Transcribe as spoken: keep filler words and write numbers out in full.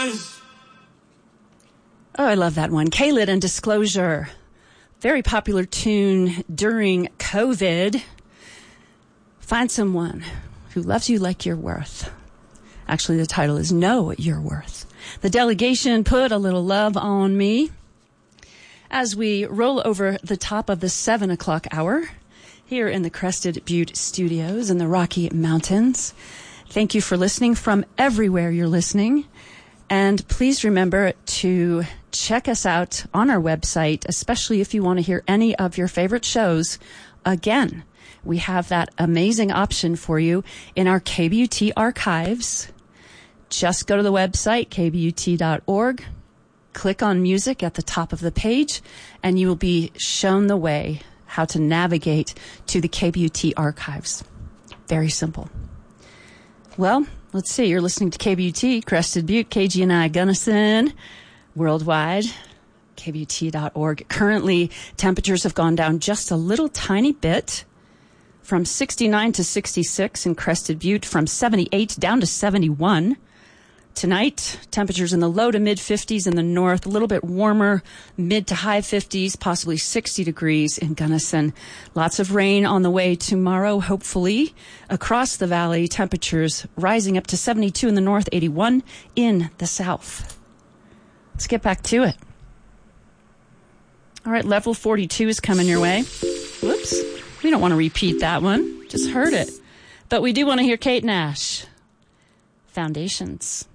Oh, I love that one. K-Lid and Disclosure. Very popular tune during COVID. Find someone who loves you like you're worth. Actually, the title is Know What You're Worth. The Delegation, Put a Little Love on Me. As we roll over the top of the seven o'clock hour here in the Crested Butte Studios in the Rocky Mountains. Thank you for listening from everywhere you're listening. And please remember to check us out on our website, especially if you want to hear any of your favorite shows again. We have that amazing option for you in our K B U T archives. Just go to the website, k b u t dot org, click on music at the top of the page, and you will be shown the way how to navigate to the K B U T archives. Very simple. Well, let's see. You're listening to K B U T, Crested Butte, K G N I Gunnison, worldwide, k b u t dot org. Currently, temperatures have gone down just a little tiny bit, from sixty-nine to sixty-six in Crested Butte, from seventy-eight down to seventy-one. Tonight, temperatures in the low to mid fifties in the north, a little bit warmer, mid to high fifties, possibly sixty degrees in Gunnison. Lots of rain on the way tomorrow, hopefully. Across the valley, temperatures rising up to seventy-two in the north, eighty-one in the south. Let's get back to it. All right, level forty-two is coming your way. Whoops. We don't want to repeat that one. Just heard it. But we do want to hear Kate Nash. Foundations.